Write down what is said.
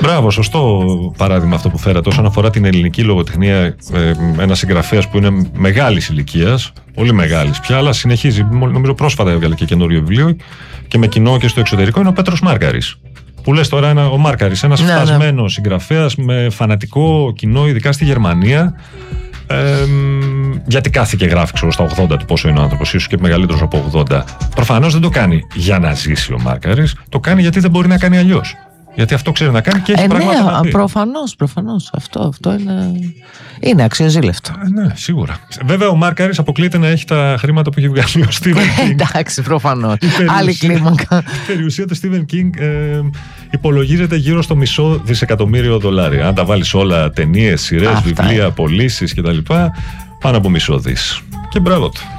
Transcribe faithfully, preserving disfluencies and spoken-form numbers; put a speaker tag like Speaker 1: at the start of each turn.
Speaker 1: Μπράβο, σωστό παράδειγμα αυτό που φέρατε όσον αφορά την ελληνική λογοτεχνία. Ε, ένας συγγραφέας που είναι μεγάλης ηλικίας, πολύ μεγάλης πια, αλλά συνεχίζει. Νομίζω πρόσφατα έβγαλε και καινούριο βιβλίο και με κοινό και στο εξωτερικό, είναι ο Πέτρος Μάρκαρης. Που λες τώρα, ένα, ο Μάρκαρης, ένας ναι, φτασμένος ναι. συγγραφέας με φανατικό κοινό, ειδικά στη Γερμανία. Ε, γιατί κάθε και γράφει ξέρω, στα ογδόντα του πόσο είναι ο άνθρωπος, ίσως και μεγαλύτερος από ογδόντα. Προφανώς δεν το κάνει για να ζήσει ο Μάρκαρης, το κάνει γιατί δεν μπορεί να κάνει αλλιώς. Γιατί αυτό ξέρει να κάνει και έχει ε, πράγματα ναι, να πει.
Speaker 2: Προφανώς, προφανώς. Αυτό, αυτό είναι, είναι αξιοζήλευτο.
Speaker 1: Ε, ναι, σίγουρα. Βέβαια, ο Μάρκαρης αποκλείται να έχει τα χρήματα που έχει βγάλει ο Στίβεν Κίνγκ.
Speaker 2: Εντάξει, προφανώς. Άλλη κλίμακα.
Speaker 1: Η περιουσία του Στίβεν Κίνγκ ε, υπολογίζεται γύρω στο μισό δισεκατομμύριο δολάρια. Αν τα βάλεις όλα, ταινίες, σειρές, βιβλία, πωλήσεις κτλ., πάνω από μισό δις. Και μπράβο του.